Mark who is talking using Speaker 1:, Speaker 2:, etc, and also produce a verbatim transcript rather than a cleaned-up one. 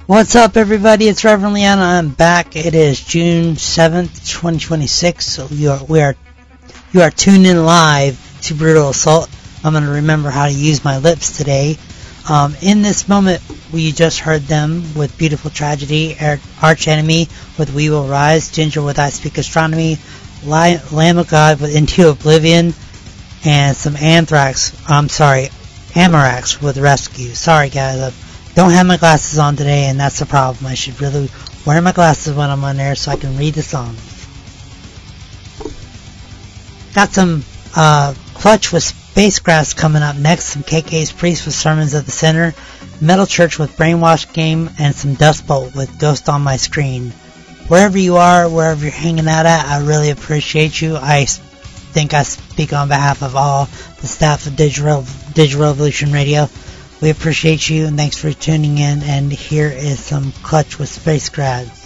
Speaker 1: What's up, everybody? It's Reverend Leanna. I'm back. It is June seventh, twenty twenty-six. So you are, we are, you are tuned in live to Brutal Assault. I'm going to remember how to use my lips today. Um, in this moment, we just heard them with Beautiful Tragedy, Arch Enemy with We Will Rise, Ginger with I Speak Astronomy, Lamb of God with Into Oblivion, and some Anthrax, I'm sorry, Amarax with Rescue. Sorry, guys. I don't have my glasses on today, and that's the problem. I should really wear my glasses when I'm on there so I can read the songs. Got some uh, Clutch with Spacegrass coming up next, some K K's Priest with Sermons of the Sinner, Metal Church with Brainwash Game, and some Dust Bolt with Ghost on My Screen. Wherever you are, wherever you're hanging out at, I really appreciate you. I think I speak on behalf of all the staff of Digital, Digital Revolution Radio. We appreciate you, and thanks for tuning in, and here is some Clutch with Spacegrass.